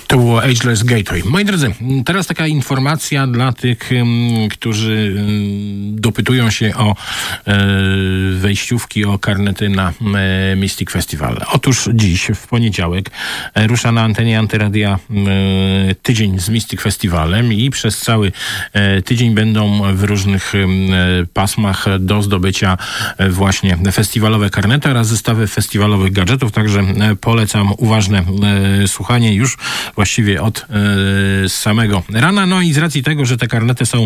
To było Ageless Gateway. Moi drodzy, teraz taka informacja dla tych, którzy dopytują się o wejściówki, o karnety na Mystic Festival. Otóż dziś, w poniedziałek, rusza na antenie Antyradia tydzień z Mystic Festivalem i przez cały tydzień będą w różnych pasmach do zdobycia właśnie festiwalowe karnety oraz zestawy festiwalowych gadżetów, także polecam uważne słuchanie już właściwie od samego rana. No i z racji tego, że te karnety są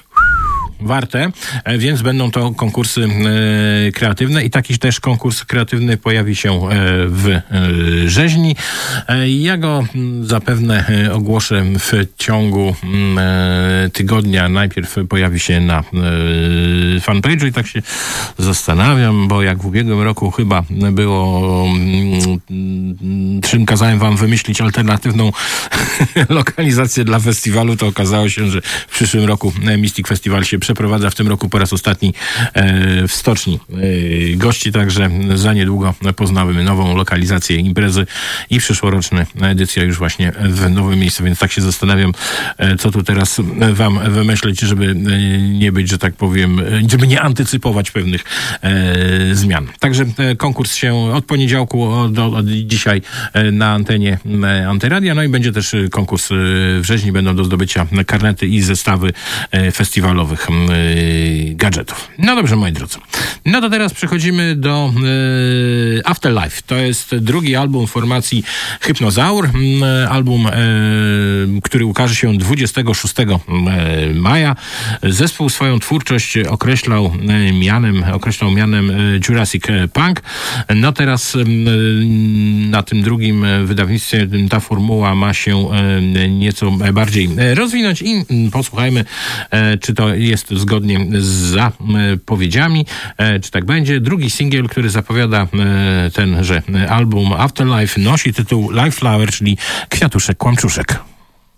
warte, więc będą to konkursy kreatywne i taki też konkurs kreatywny pojawi się w rzeźni. Ja go zapewne ogłoszę w ciągu tygodnia. Najpierw pojawi się na fanpage'u i tak się zastanawiam, bo jak w ubiegłym roku chyba było, czym kazałem wam wymyślić alternatywną lokalizację dla festiwalu, to okazało się, że w przyszłym roku Mystic Festival się przeprowadza w tym roku po raz ostatni w Stoczni Gości, także za niedługo poznamy nową lokalizację imprezy i przyszłoroczna edycja już właśnie w nowym miejscu, więc tak się zastanawiam, co tu teraz wam wymyślić, żeby nie być, że tak powiem, żeby nie antycypować pewnych zmian. Także konkurs się od poniedziałku od dzisiaj na antenie Antyradia, no i będzie też konkurs w rzeźni, będą do zdobycia karnety i zestawy festiwalowych gadżetów. No dobrze, moi drodzy. No to teraz przechodzimy do Afterlife. To jest drugi album formacji Hypnozaur. Album, który ukaże się 26 maja. Zespół swoją twórczość określał mianem Jurassic Punk. No teraz na tym drugim wydawnictwie ta formuła ma się nieco bardziej rozwinąć i posłuchajmy, czy to jest zgodnie z zapowiedziami, czy tak będzie. Drugi singiel, który zapowiada tenże album Afterlife, nosi tytuł Life Flower, czyli Kwiatuszek Kłamczuszek.